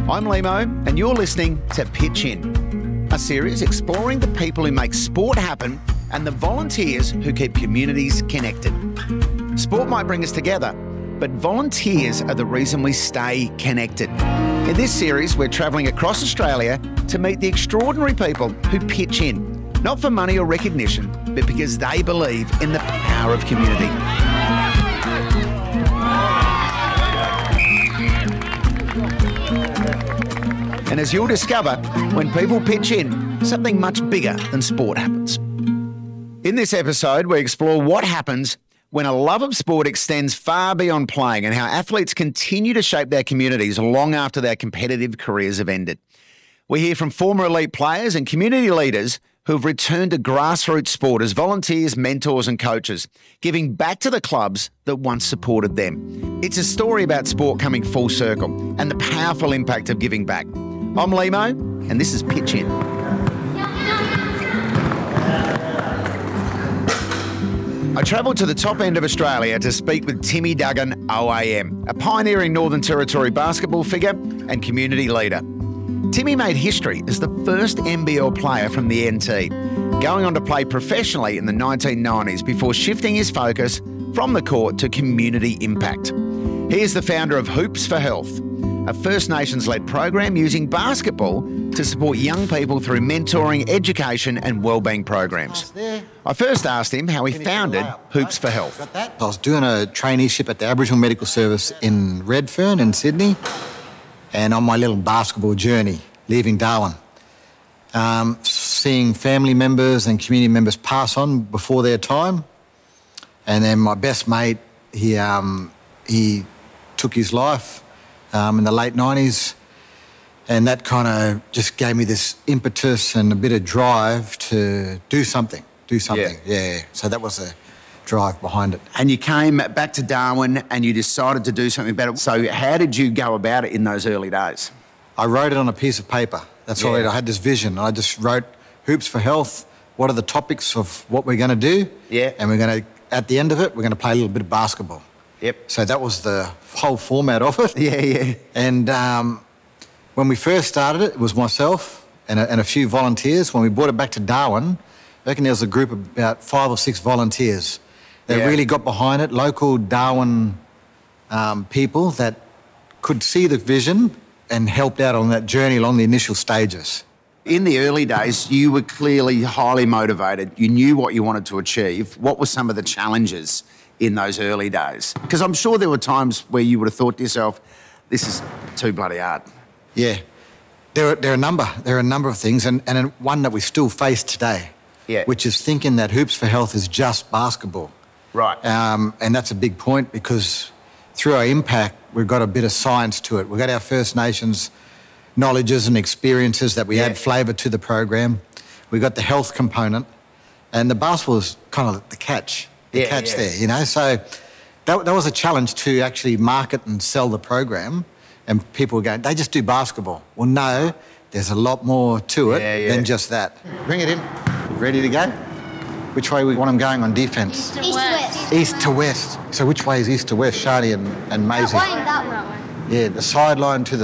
I'm Limo, and you're listening to Pitch In, a series exploring the people who make sport happen and the volunteers who keep communities connected. Sport might bring us together, but volunteers are the reason we stay connected. In this series, we're travelling across Australia to meet the extraordinary people who pitch in, not for money or recognition, but because they believe in the power of community. And as you'll discover, when people pitch in, something much bigger than sport happens. In this episode, we explore what happens when a love of sport extends far beyond playing and how athletes continue to shape their communities long after their competitive careers have ended. We hear from former elite players and community leaders who have returned to grassroots sport as volunteers, mentors and coaches, giving back to the clubs that once supported them. It's a story about sport coming full circle and the powerful impact of giving back. I'm Limo, and this is Pitch In. I travelled to the top end of Australia to speak with Timmy Duggan OAM, a pioneering Northern Territory basketball figure and community leader. Timmy made history as the first NBL player from the NT, going on to play professionally in the 1990s before shifting his focus from the court to community impact. He is the founder of Hoops for Health, a First Nations-led program using basketball to support young people through mentoring, education and wellbeing programs. I first asked him how he founded Hoops for Health. I was doing a traineeship at the Aboriginal Medical Service in Redfern in Sydney, and on my little basketball journey, leaving Darwin, seeing family members and community members pass on before their time. And then my best mate, he took his life in the late 90s, and that kind of just gave me this impetus and a bit of drive to do something. Yeah. So that was the drive behind it. And you came back to Darwin and you decided to do something about it. So how did you go about it in those early days? I wrote it on a piece of paper. That's all. I had this vision. I just wrote Hoops for Health. What are the topics of what we're going to do? Yeah. And we're going to, at the end of it, we're going to play a little bit of basketball. Yep. So that was the whole format of it. Yeah. And when we first started it, it was myself and a few volunteers. When we brought it back to Darwin, I reckon there was a group of about 5 or 6 volunteers that really got behind it, local Darwin people that could see the vision and helped out on that journey along the initial stages. In the early days, you were clearly highly motivated. You knew what you wanted to achieve. What were some of the challenges in those early days? Because I'm sure there were times where you would have thought to yourself, this is too bloody hard. Yeah. There are a number of things, and one that we still face today, which is thinking that Hoops for Health is just basketball. Right. And that's a big point because through our impact, we've got a bit of science to it. We've got our First Nations knowledges and experiences that we add flavour to the program. We've got the health component, and the basketball is kind of the catch. There, you know. So that was a challenge to actually market and sell the program, and people were going, they just do basketball. Well, no, there's a lot more to it than just that. Bring it in. Ready to go? Which way we want them going on defence? East to west. East to west. So which way is east to west, Shani and Maisie? That way. Yeah, the sideline to the